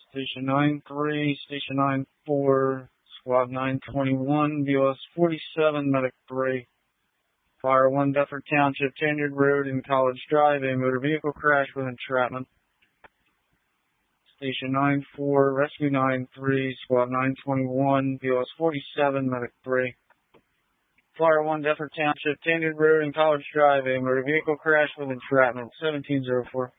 Station 9-3, Station 9-4, Squad 921, BOS 47, Medic 3. Fire 1, Deptford Township, Tanyard Road and College Drive, a motor vehicle crash with entrapment. Station 9-4, Rescue 9-3, Squad 921, BOS 47, Medic 3. Fire 1, Deptford Township, Tanyard Road and College Drive, a motor vehicle crash with entrapment, 1704.